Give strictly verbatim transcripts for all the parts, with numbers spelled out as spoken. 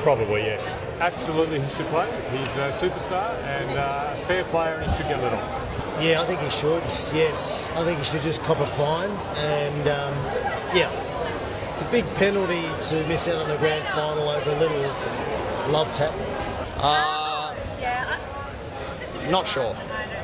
Probably, yes. Absolutely, he should play. He's a superstar and uh, a fair player, and he should get let off. Yeah, I think he should, yes. I think he should just cop a fine. And, um, yeah, it's a big penalty to miss out on a grand final over a little love tap. Uh, not sure.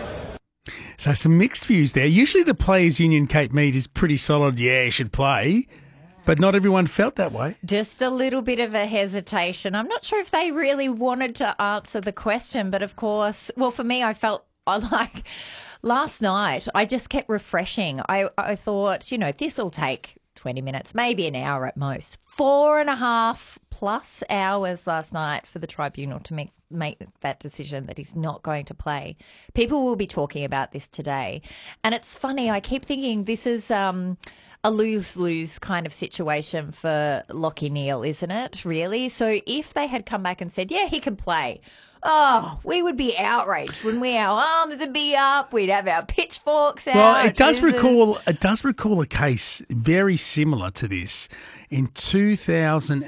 So some mixed views there. Usually the Players Union, Kate Mead, is pretty solid. Yeah, he should play. But not everyone felt that way. Just a little bit of a hesitation. I'm not sure if they really wanted to answer the question, but of course, well, for me, I felt I like last night, I just kept refreshing. I, I thought, you know, this will take twenty minutes, maybe an hour at most. Four and a half plus hours last night for the tribunal to make make that decision that he's not going to play. People will be talking about this today. And it's funny, I keep thinking this is um, a lose-lose kind of situation for Lachie Neale, isn't it, really? So if they had come back and said, yeah, he can play, oh, we would be outraged, wouldn't we? Our arms would be up. We'd have our pitchforks out. Well, it does This is- recall it does recall a case very similar to this in two thousand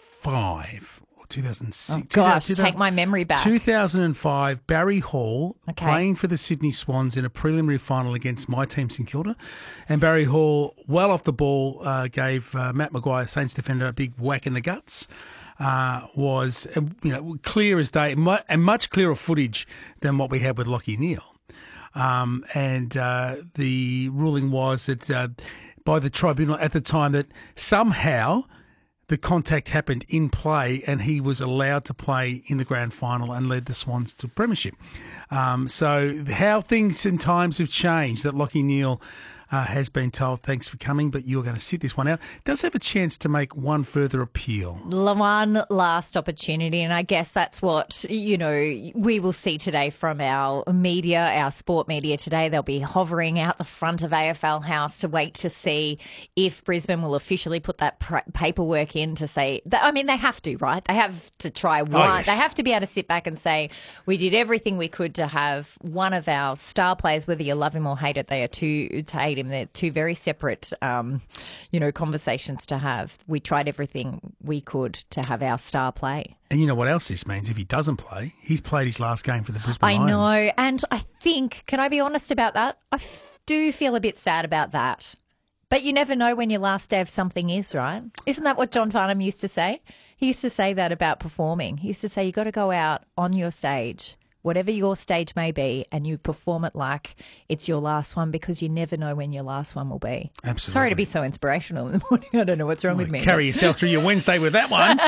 five or two thousand six. Oh, gosh, two thousand take my memory back. two thousand five, Barry Hall Okay. playing for the Sydney Swans in a preliminary final against my team, St Kilda. And Barry Hall, well off the ball, uh, gave uh, Matt Maguire, Saints defender, a big whack in the guts. Uh, was, uh, you know, clear as day, mu- and much clearer footage than what we had with Lachie Neale. Um, and uh, the ruling was that uh, by the tribunal at the time that somehow the contact happened in play and he was allowed to play in the grand final and led the Swans to premiership. Um, so how things and times have changed, that Lachie Neale Uh, has been told, thanks for coming, but you're going to sit this one out. Does have a chance to make one further appeal. One last opportunity, and I guess that's what, you know, we will see today from our media, our sport media today. They'll be hovering out the front of A F L House to wait to see if Brisbane will officially put that pr- paperwork in to say, that, I mean, they have to, right? They have to try one. Oh, yes. They have to be able to sit back and say, we did everything we could to have one of our star players, whether you love him or hate it, they are two to hate him. They're two very separate, um, you know, conversations to have. We tried everything we could to have our star play. And you know what else this means? If he doesn't play, he's played his last game for the Brisbane I Lions. know, and I think, can I be honest about that? I f- do feel a bit sad about that. But you never know when your last day of something is, right? Isn't that what John Farnham used to say? He used to say that about performing. He used to say, you got to go out on your stage, whatever your stage may be, and you perform it like it's your last one, because you never know when your last one will be. Absolutely. Sorry to be so inspirational in the morning. I don't know what's wrong with me. Carry yourself through your Wednesday with that one.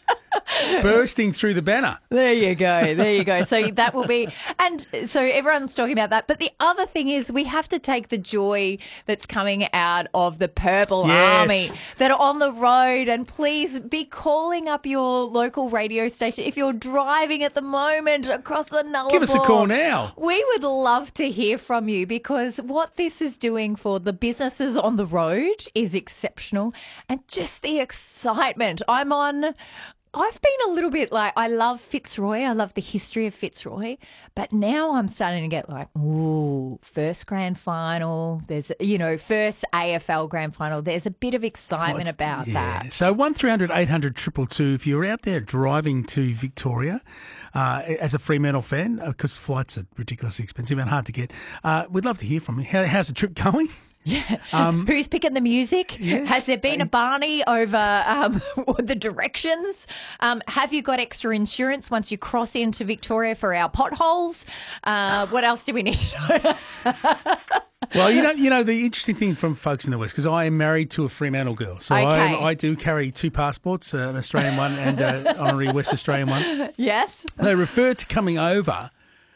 Bursting through the banner. There you go. There you go. So that will be, and so everyone's talking about that. But the other thing is we have to take the joy that's coming out of the Purple Yes. Army that are on the road, and please be calling up your local radio station. If you're driving at the moment across the Nullarbor, Give us a call now. We would love to hear from you, because what this is doing for the businesses on the road is exceptional, and just the excitement. I'm on... I've been a little bit like, I love Fitzroy. I love the history of Fitzroy. But now I'm starting to get like, ooh, first grand final. There's, you know, first A F L grand final. There's a bit of excitement Well, about yeah. that. So one three hundred eight hundred two two two, if you're out there driving to Victoria uh, as a Fremantle fan, because flights are ridiculously expensive and hard to get, uh, we'd love to hear from you. How, how's the trip going? Yeah. Um, Who's picking the music? yes. Has there been a Barney over um, the directions? Um, have you got extra insurance once you cross into Victoria for our potholes? Uh, what else do we need to know? Well, you know, you know the interesting thing from folks in the West, because I am married to a Fremantle girl, so Okay. I, am, I do carry two passports, uh, an Australian one and an honorary West Australian one. Yes. They refer to coming over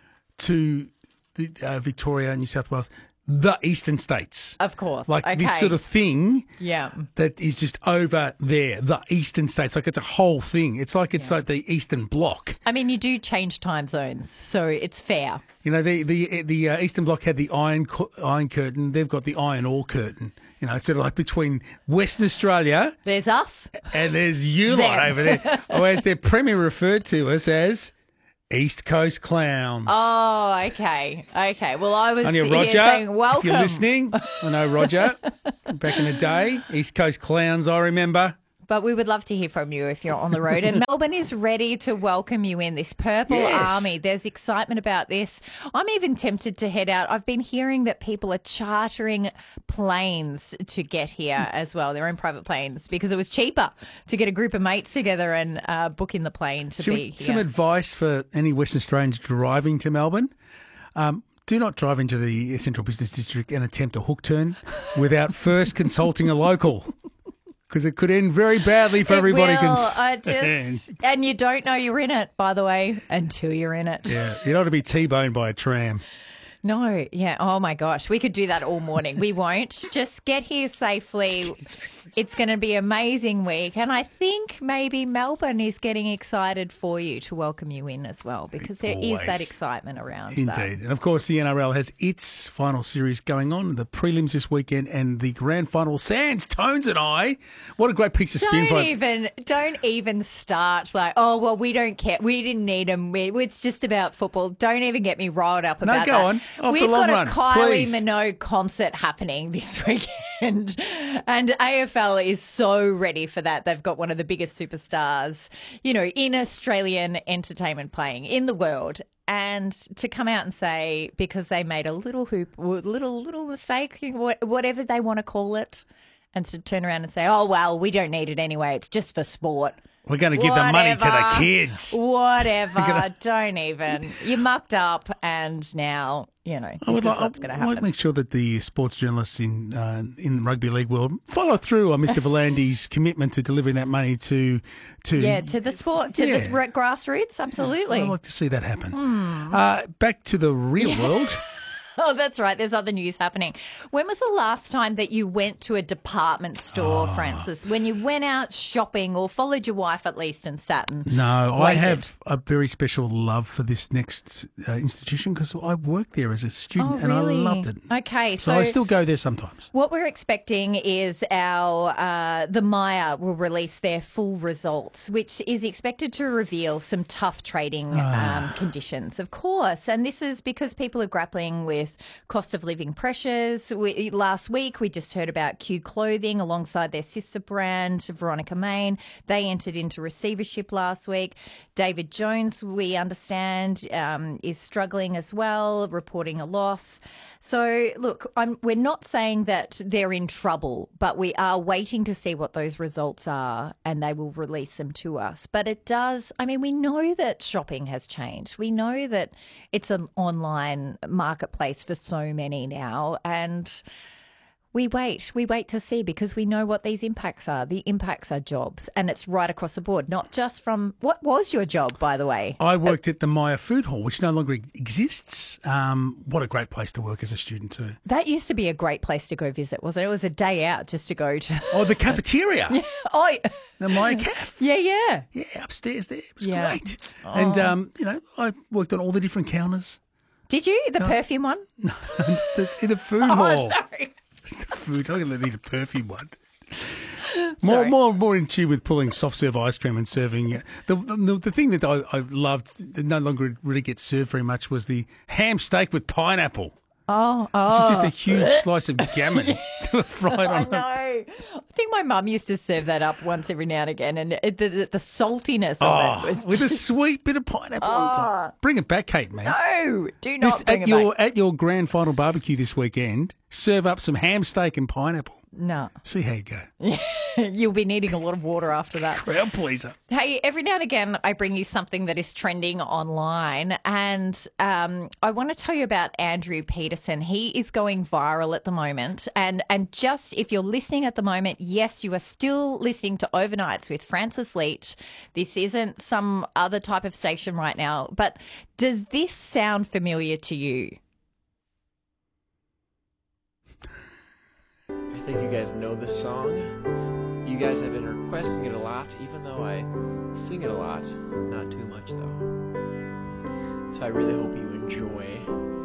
to the, uh, Victoria, New South Wales, the eastern states. Of course. Like okay. this sort of thing Yeah. that is just over there, the eastern states. Like it's a whole thing. It's like it's Yeah. like the Eastern Bloc. I mean, you do change time zones, so it's fair. You know, the the the uh, Eastern Bloc had the iron cu- iron curtain. They've got the iron ore curtain. You know, it's sort of like between Western Australia There's us. and there's you lot Them. over there. Or as their premier referred to us as East Coast Clowns. Oh, okay. Okay. Well, I was On your here Roger, saying if welcome. you're listening, I know Roger, back in the day, East Coast Clowns, I remember. but we would love to hear from you if you're on the road. And Melbourne is ready to welcome you in, this Purple Yes. Army. There's excitement about this. I'm even tempted to head out. I've been hearing that people are chartering planes to get here as well, their own private planes, because it was cheaper to get a group of mates together and uh, book in the plane to Should be we- here. Some advice for any Western Australians driving to Melbourne. Um, do not drive into the Central Business District and attempt a hook turn without first consulting a local, because it could end very badly for It everybody. will. cons- I just, and you don't know you're in it, by the way, until you're in it. Yeah, you don't want to be T-boned by a tram. No, yeah. Oh my gosh, we could do that all morning. We won't. Just get here safely. It's going to be an amazing week, and I think maybe Melbourne is getting excited for you to welcome you in as well, because there is that Always. excitement around. Indeed. that. And of course, the N R L has its final series going on, the prelims this weekend and the grand final. Sands, Tones and I. What a great piece of spin. Don't for even, don't even start. It's like, oh well, we don't care. We didn't need them. We, it's just about football. Don't even get me riled up No, about go that. on. Off We've the long got a run, Kylie please. Minogue concert happening this weekend, and A F L is so ready for that. They've got one of the biggest superstars, you know, in Australian entertainment playing in the world. And to come out and say, because they made a little hoop, little little mistake, wha- whatever they want to call it, and to turn around and say, oh, well, we don't need it anyway. It's just for sport. We're going to give the money to the Whatever. kids. Whatever. Don't even. You mucked up, and now, you know, I this would is like, what's going to I'd like to happen. make sure that the sports journalists in uh, in the rugby league world follow through on Mister Volandi's commitment to delivering that money to to Yeah, to the sport, to Yeah. the gra- grassroots, absolutely. I'd like to see that happen. Hmm. Uh, back to the real world. Oh, that's right. There's other news happening. When was the last time that you went to a department store, Ah. Francis? When you went out shopping or followed your wife at least and sat and No, I waited? have a very special love for this next uh, institution because I worked there as a student Oh, and I really? loved it. Okay, So, so, I still go there sometimes. what we're expecting is our uh, the Myer will release their full results, which is expected to reveal some tough trading Ah. um, conditions, of course. And this is because people are grappling with cost of living pressures. We, last week, we just heard about Q Clothing alongside their sister brand, Veronica Main. They entered into receivership last week. David Jones, we understand, um, is struggling as well, reporting a loss. So, look, I'm, we're not saying that they're in trouble, but we are waiting to see what those results are, and they will release them to us. But it does, I mean, we know that shopping has changed. We know that it's an online marketplace for so many now, and we wait. We wait to see because we know what these impacts are. The impacts are jobs, and it's right across the board, not just from – what was your job, by the way? I worked at the Myer Food Hall, which no longer exists. Um, what a great place to work as a student too. That used to be a great place to go visit, wasn't it? It was a day out just to go to Oh, the cafeteria. – oh, The Myer Caf. yeah, yeah. Yeah, upstairs there. It was Yeah. great. And, um, you know, I worked on all the different counters. Did you? The perfume one? The, in the food Oh, hall. sorry. Food. I'm going to need a perfume one. More, Sorry. more, more in tune with pulling soft serve ice cream and serving. uh, The the, the thing that I, I loved that no longer really gets served very much was the ham steak with pineapple. Oh, Which oh. is just a huge slice of gammon fried I on. know. I think my mum used to serve that up once every now and again, and it, the, the, the saltiness of Oh, it was with a just, sweet bit of pineapple on top. Bring it back, Kate, man. no, do not This- bring at it your back. at your grand final barbecue this weekend, serve up some ham steak and pineapple. No, See how you go. you'll be needing a lot of water after that. Crowd pleaser. Hey, every now and again, I bring you something that is trending online, and um, I want to tell you about Andrew Peterson. He is going viral at the moment, and and just if you're listening at the moment, yes, you are still listening to Overnights with Francis Leach. This isn't some other type of station right now, but does this sound familiar to you? I think you guys know this song. You guys have been requesting it a lot, even though I sing it a lot. Not too much, though. So I really hope you enjoy